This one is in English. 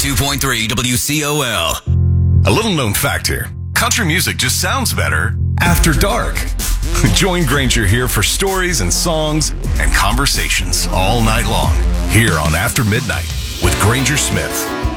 102.3 WCOL. A little known fact here. Country music just sounds better after dark. Join Granger here for stories and songs and conversations all night long here on After Midnight with Granger Smith.